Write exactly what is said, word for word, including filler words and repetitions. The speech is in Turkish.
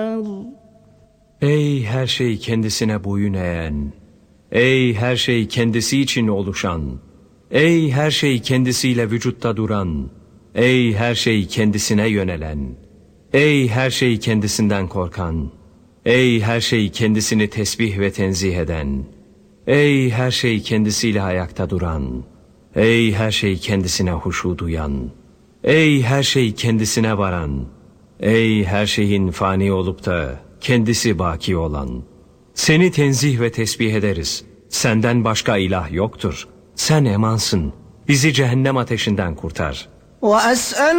Ey her şey kendisine boyun eğen, ey her şey kendisi için oluşan, ey her şey kendisiyle vücutta duran, ey her şey kendisine yönelen, ey her şey kendisinden korkan, ey her şey kendisini tesbih ve tenzih eden, ey her şey kendisiyle ayakta duran, ey her şey kendisine huşu duyan, ey her şey kendisine varan, ey her şeyin fani olup da kendisi baki olan. Seni tenzih ve tesbih ederiz. Senden başka ilah yoktur. Sen emansın. Bizi cehennem ateşinden kurtar. وأسأل